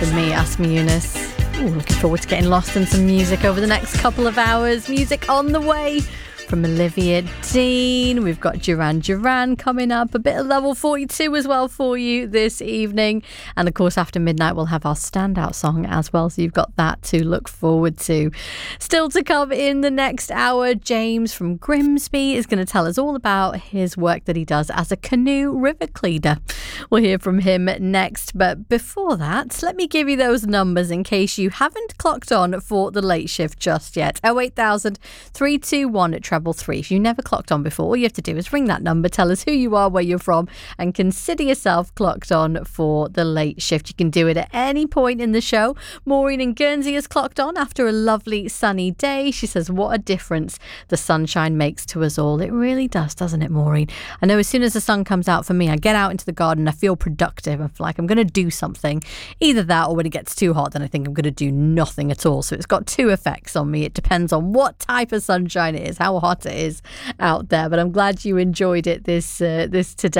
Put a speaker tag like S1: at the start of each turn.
S1: with me, Asma Yunus. Looking forward to getting lost in some music over the next couple of hours. Music on the way from Olivia Dean. We've got Duran Duran coming up. A bit of Level 42 as well for you this evening. And of course, after midnight, we'll have our standout song as well. So you've got that to look forward to. Still to come in the next hour, James from Grimsby is going to tell us all about his work that he does as a canoe river cleaner. We'll hear from him next. But before that, let me give you those numbers in case you haven't clocked on for the late shift just yet. 08000 321 333. If you never clocked on before, all you have to do is ring that number, tell us who you are, where you're from, and consider yourself clocked on for the late shift. You can do it at any point in the show. Maureen in Guernsey has clocked on after a lovely sunny day. She says, what a difference the sunshine makes to us all. It really does, doesn't it, Maureen? I know as soon as the sun comes out for me, I get out into the garden, I feel productive. I feel like I'm going to do something. Either that, or when it gets too hot, then I think I'm going to do nothing at all. So it's got two effects on me. It depends on what type of sunshine it is, how hot it is out there. But I'm glad you enjoyed it this today.